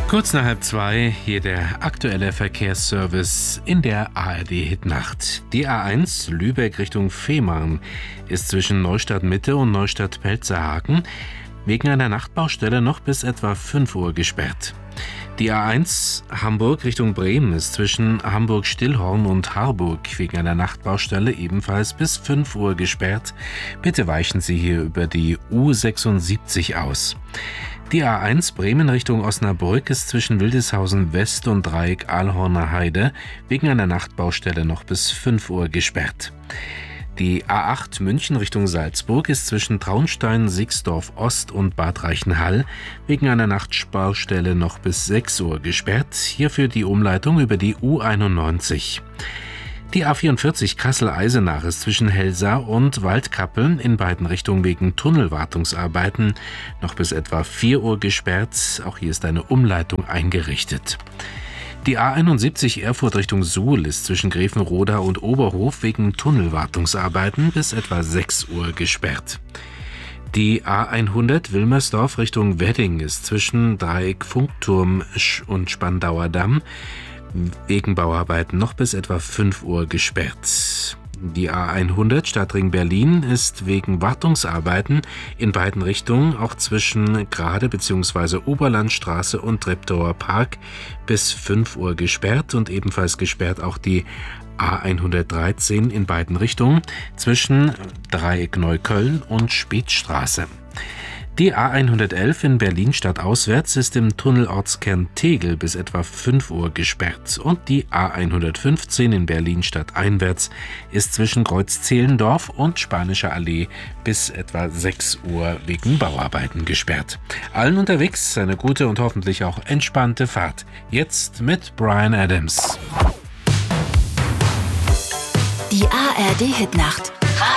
Kurz nach 1:30, hier der aktuelle Verkehrsservice in der ARD-Hitnacht. Die A1 Lübeck Richtung Fehmarn ist zwischen Neustadt Mitte und Neustadt Pelzerhaken wegen einer Nachtbaustelle noch bis etwa 5 Uhr gesperrt. Die A1 Hamburg Richtung Bremen ist zwischen Hamburg-Stillhorn und Harburg wegen einer Nachtbaustelle ebenfalls bis 5 Uhr gesperrt. Bitte weichen Sie hier über die U76 aus. Die A1 Bremen Richtung Osnabrück ist zwischen Wildeshausen West und Dreieck Ahlhorner Heide wegen einer Nachtbaustelle noch bis 5 Uhr gesperrt. Die A8 München Richtung Salzburg ist zwischen Traunstein, Sixdorf Ost und Bad Reichenhall wegen einer Nachtbaustelle noch bis 6 Uhr gesperrt. Hierfür die Umleitung über die U91. Die A44 Kassel-Eisenach ist zwischen Helsa und Waldkappeln in beiden Richtungen wegen Tunnelwartungsarbeiten noch bis etwa 4 Uhr gesperrt. Auch hier ist eine Umleitung eingerichtet. Die A71 Erfurt Richtung Suhl ist zwischen Grevenroda und Oberhof wegen Tunnelwartungsarbeiten bis etwa 6 Uhr gesperrt. Die A100 Wilmersdorf Richtung Wedding ist zwischen Dreieck Funkturm und Spandauer Damm wegen Bauarbeiten noch bis etwa 5 Uhr gesperrt. Die A100 Stadtring Berlin ist wegen Wartungsarbeiten in beiden Richtungen auch zwischen Grade bzw. Oberlandstraße und Treptower Park bis 5 Uhr gesperrt und ebenfalls gesperrt auch die A113 in beiden Richtungen zwischen Dreieck Neukölln und Spätstraße. Die A111 in Berlin stadtauswärts ist im Tunnelortskern Tegel bis etwa 5 Uhr gesperrt und die A115 in Berlin stadteinwärts ist zwischen Kreuz-Zehlendorf und Spanischer Allee bis etwa 6 Uhr wegen Bauarbeiten gesperrt. Allen unterwegs eine gute und hoffentlich auch entspannte Fahrt. Jetzt mit Bryan Adams. Die ARD-Hitnacht.